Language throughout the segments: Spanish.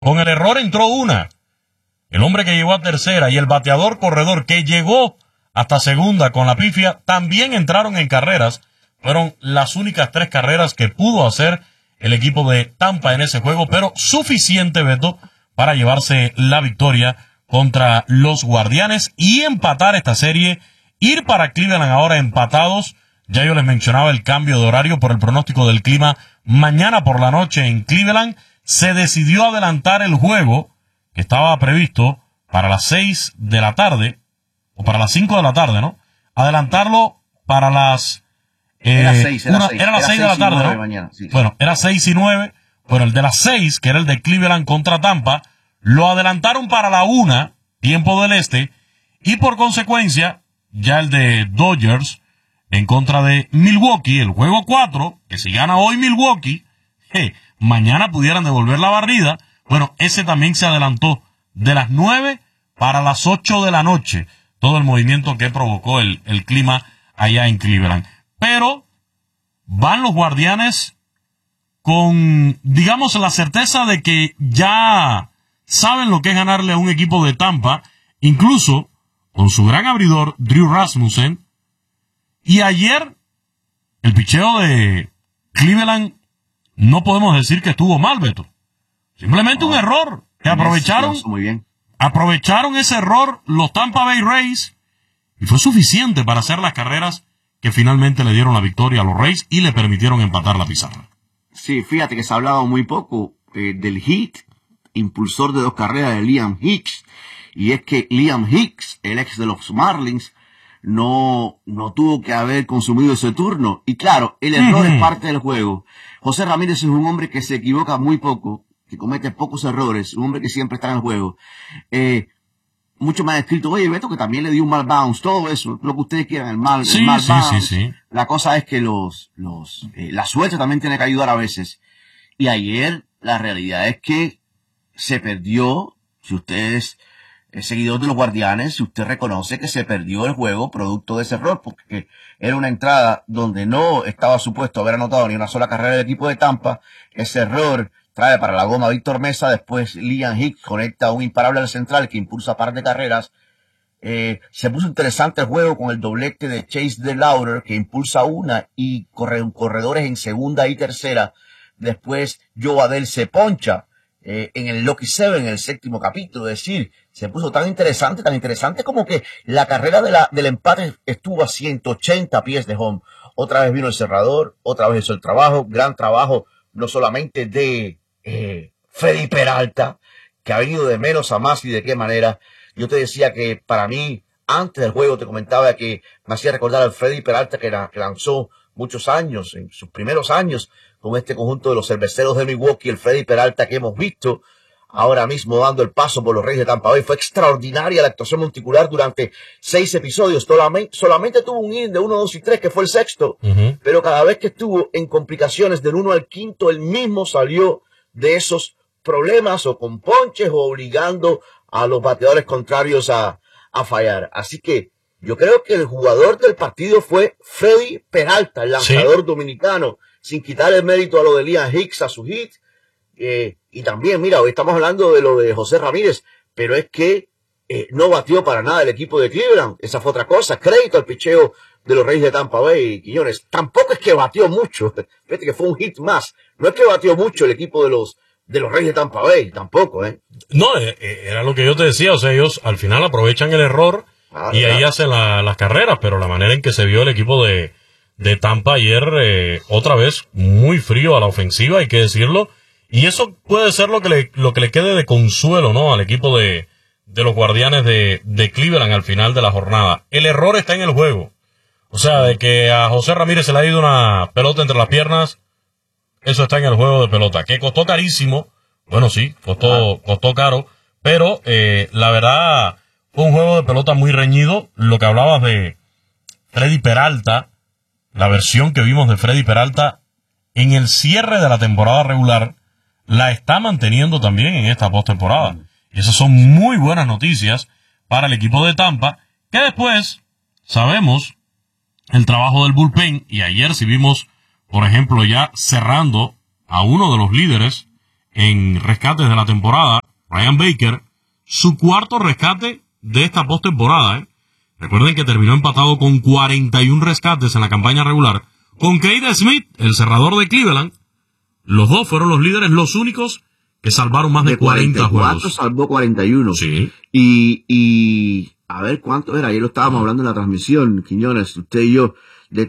Con el error entró una. El hombre que llegó a tercera y el bateador corredor que llegó hasta segunda con la pifia también entraron en carreras. Fueron las únicas 3 carreras que pudo hacer el equipo de Tampa en ese juego, pero suficiente, Beto, para llevarse la victoria contra los Guardianes y empatar esta serie, ir para Cleveland ahora empatados. Ya yo les mencionaba el cambio de horario por el pronóstico del clima. Mañana por la noche en Cleveland se decidió adelantar el juego que estaba previsto para las 6 de la tarde, o para las 5 de la tarde, ¿no? Adelantarlo para las... Era las 6 de la tarde, ¿no? Mañana, sí. Bueno, era 6 y 9. Bueno, el de las 6, que era el de Cleveland contra Tampa, lo adelantaron para la 1, tiempo del este, y por consecuencia, ya el de Dodgers en contra de Milwaukee, el juego 4, que si gana hoy Milwaukee, mañana pudieran devolver la barrida. Bueno, ese también se adelantó de las 9 para las 8 de la noche. Todo el movimiento que provocó el clima allá en Cleveland. Pero van los Guardianes con, digamos, la certeza de que ya saben lo que es ganarle a un equipo de Tampa, incluso con su gran abridor, Drew Rasmussen. Y ayer, el picheo de Cleveland, no podemos decir que estuvo mal, Beto. Simplemente un error que aprovecharon ese error los Tampa Bay Rays y fue suficiente para hacer las carreras que finalmente le dieron la victoria a los Rays y le permitieron empatar la pizarra. Sí, fíjate que se ha hablado muy poco del hit, impulsor de 2 carreras de Liam Hicks, y es que Liam Hicks, el ex de los Marlins, no tuvo que haber consumido ese turno. Y claro, el error es parte del juego. José Ramírez es un hombre que se equivoca muy poco, que comete pocos errores, un hombre que siempre está en el juego. Mucho más escrito, oye, Beto, que también le dio un mal bounce, todo eso, lo que ustedes quieran, el mal bounce. Sí. La cosa es que la suerte también tiene que ayudar a veces. Y ayer, la realidad es que se perdió, si usted es seguidor de los Guardianes, si usted reconoce que se perdió el juego producto de ese error, porque era una entrada donde no estaba supuesto haber anotado ni una sola carrera del equipo de Tampa. Ese error trae para la goma a Víctor Mesa, después Liam Hicks conecta un imparable al central que impulsa par de carreras. Se puso interesante el juego con el doblete de Chase DeLauder que impulsa una y corredores en segunda y tercera. Después Joe Adell se poncha en el Lucky Seven, en el 7º capítulo. Es decir, se puso tan interesante como que la carrera del empate estuvo a 180 pies de home. Otra vez vino el cerrador, otra vez hizo el trabajo, gran trabajo, no solamente de Freddy Peralta, que ha venido de menos a más y de qué manera. Yo te decía que para mí, antes del juego te comentaba que me hacía recordar al Freddy Peralta que lanzó muchos años, en sus primeros años, con este conjunto de los Cerveceros de Milwaukee, el Freddy Peralta que hemos visto ahora mismo dando el paso por los Reyes de Tampa Bay. Fue extraordinaria la actuación monticular durante 6 episodios. Solamente tuvo un inning de 1, 2 y 3, que fue el 6º, pero cada vez que estuvo en complicaciones del 1 al 5, él mismo salió de esos problemas o con ponches o obligando a los bateadores contrarios a fallar. Así que yo creo que el jugador del partido fue Freddy Peralta, el lanzador dominicano, sin quitar el mérito a lo de Liam Hicks, a su hit. Y también, mira, hoy estamos hablando de lo de José Ramírez, pero es que no batió para nada el equipo de Cleveland. Esa fue otra cosa. Crédito al picheo de los Reyes de Tampa Bay, Quiñones. Tampoco es que batió mucho. Fíjate que fue un hit más. No es que batió mucho el equipo de los Reyes de Tampa Bay, tampoco, No, era lo que yo te decía. O sea, ellos al final aprovechan el error y ahí hacen las carreras, pero la manera en que se vio el equipo de Tampa ayer, otra vez, muy frío a la ofensiva, hay que decirlo. Y eso puede ser lo que le quede de consuelo, ¿no? Al equipo de los Guardianes de Cleveland al final de la jornada. El error está en el juego. O sea, de que a José Ramírez se le ha ido una pelota entre las piernas, eso está en el juego de pelota. Que costó carísimo. Bueno, sí, costó caro. Pero, la verdad, fue un juego de pelota muy reñido. Lo que hablabas de Freddy Peralta, la versión que vimos de Freddy Peralta en el cierre de la temporada regular, la está manteniendo también en esta postemporada. Y esas son muy buenas noticias para el equipo de Tampa, que después sabemos el trabajo del bullpen, y ayer sí vimos, por ejemplo, ya cerrando a uno de los líderes en rescates de la temporada, Ryan Baker, su cuarto rescate de esta postemporada. Recuerden que terminó empatado con 41 rescates en la campaña regular. Con Cade Smith, el cerrador de Cleveland, los dos fueron los líderes, los únicos que salvaron más de 40 juegos. Salvó 41. Sí. Y a ver cuánto era. Ayer lo estábamos hablando en la transmisión, Quiñones, usted y yo, de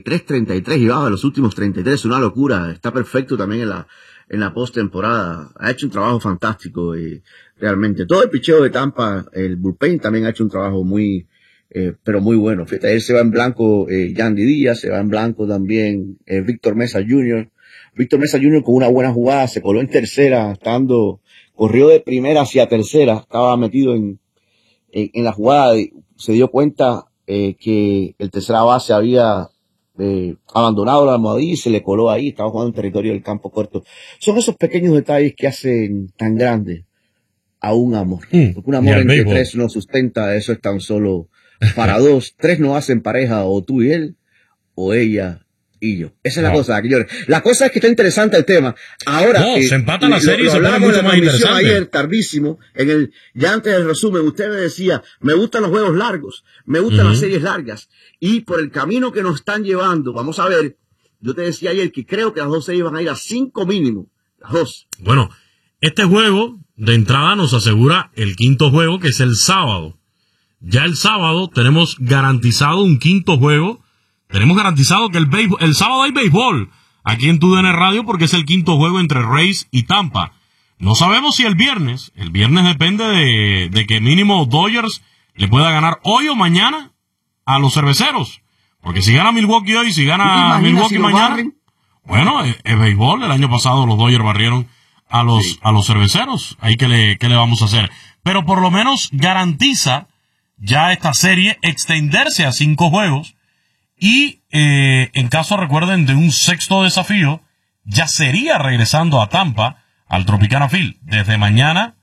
33 y baja los últimos 33. Es una locura. Está perfecto también en la postemporada. Ha hecho un trabajo fantástico. Realmente. Todo el picheo de Tampa, el bullpen también ha hecho un trabajo pero muy bueno. Fíjate, él se va en blanco, Yandy Díaz, se va en blanco también, Víctor Mesa Jr. Víctor Mesa Jr. con una buena jugada, se coló en tercera, corrió de primera hacia tercera, estaba metido en la jugada, se dio cuenta, que el tercera base había, abandonado la almohadilla y se le coló ahí, estaba jugando en territorio del campo corto. Son esos pequeños detalles que hacen tan grande a un amor. Porque un amor entre tres no sustenta, eso es tan solo para dos. Tres no hacen pareja, o tú y él, o ella y yo. Esa es la cosa, señores. La cosa es que está interesante el tema. Ahora, se empata la serie y se pone mucho más interesante. Ayer, tardísimo, ya antes del resumen, usted me decía, me gustan los juegos largos, me gustan las series largas, y por el camino que nos están llevando, vamos a ver, yo te decía ayer que creo que las dos series van a ir a 5 mínimo, las dos. Bueno, este juego, de entrada, nos asegura el quinto juego, que es el sábado. Ya el sábado tenemos garantizado un quinto juego. Tenemos garantizado que el sábado hay béisbol aquí en TUDN Radio porque es el quinto juego entre Rays y Tampa. No sabemos si el viernes depende de que mínimo Dodgers le pueda ganar hoy o mañana a los Cerveceros. Porque si gana Milwaukee hoy, si gana Milwaukee mañana, bueno, es béisbol. El año pasado los Dodgers barrieron a los Cerveceros. Ahí que le vamos a hacer. Pero por lo menos garantiza ya esta serie extenderse a 5 juegos. Y en caso, recuerden, de un sexto desafío, ya sería regresando a Tampa, al Tropicana Field. Desde mañana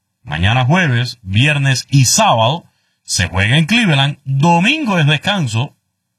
jueves, viernes y sábado, se juega en Cleveland, domingo es descanso,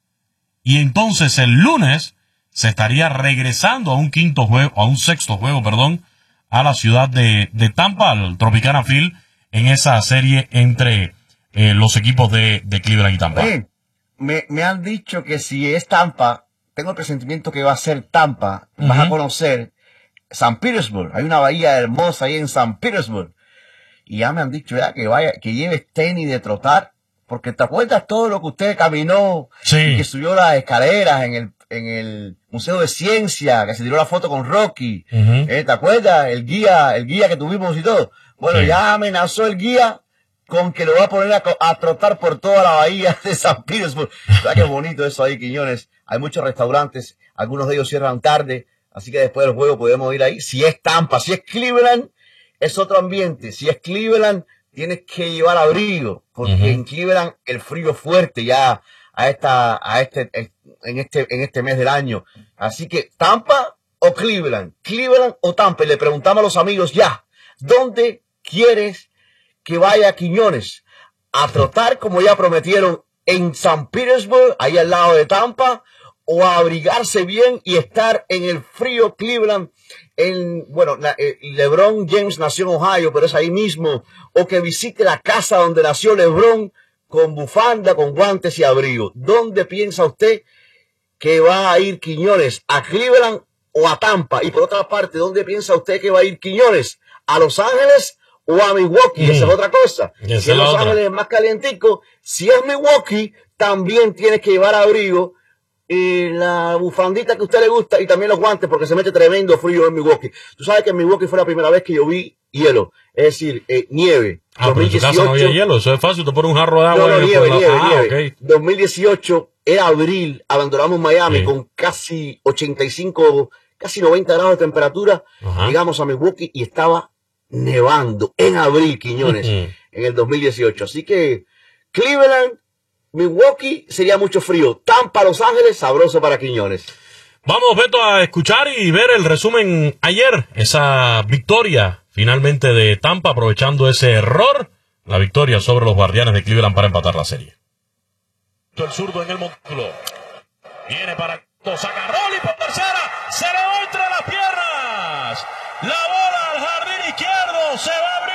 y entonces el lunes se estaría regresando a un sexto juego, a la ciudad de Tampa, al Tropicana Field, en esa serie entre los equipos de Cleveland y Tampa. Me han dicho que si es Tampa, tengo el presentimiento que va a ser Tampa, vas a conocer San Petersburg. Hay una bahía hermosa ahí en San Petersburg. Y ya me han dicho que lleves tenis de trotar, porque te acuerdas todo lo que usted caminó, y que subió las escaleras en el Museo de Ciencia, que se tiró la foto con Rocky. ¿Te acuerdas? El guía que tuvimos y todo. Bueno, ya amenazó el guía con que lo va a poner a trotar por toda la bahía de San Petersburg. ¿Sabes qué bonito eso ahí, Quiñones? Hay muchos restaurantes, algunos de ellos cierran tarde, así que después del juego podemos ir ahí. Si es Tampa, si es Cleveland, es otro ambiente. Si es Cleveland, tienes que llevar abrigo, porque en Cleveland el frío es fuerte ya en este mes del año. Así que Tampa o Cleveland o Tampa. Y le preguntamos a los amigos ya, ¿dónde quieres que vaya Quiñones? ¿A trotar como ya prometieron en San Petersburg, ahí al lado de Tampa, o a abrigarse bien y estar en el frío Cleveland? LeBron James nació en Ohio, pero es ahí mismo, o que visite la casa donde nació LeBron con bufanda, con guantes y abrigo. ¿Dónde piensa usted que va a ir Quiñones? ¿A Cleveland o a Tampa? Y por otra parte, ¿dónde piensa usted que va a ir Quiñones? ¿A Los Ángeles o a Milwaukee? Esa es otra cosa. Si Los Ángeles es más calientico, si es Milwaukee, también tienes que llevar abrigo y la bufandita que a usted le gusta y también los guantes, porque se mete tremendo frío en Milwaukee. Tú sabes que en Milwaukee fue la primera vez que yo vi hielo, es decir, nieve. Pero en tu casa no había hielo, eso es fácil, te pones un jarro de agua. No, nieve. Okay. 2018 era abril, abandonamos Miami con casi 85, casi 90 grados de temperatura. Llegamos a Milwaukee y estaba nevando en abril, Quiñones, en el 2018. Así que Cleveland, Milwaukee sería mucho frío. Tampa, Los Ángeles, sabroso para Quiñones. Vamos, Beto, a escuchar y ver el resumen ayer. Esa victoria finalmente de Tampa, aprovechando ese error. La victoria sobre los Guardianes de Cleveland para empatar la serie. El zurdo en el montículo. Viene para sacar Rolly por tercera. Se le va entre las piernas. La bola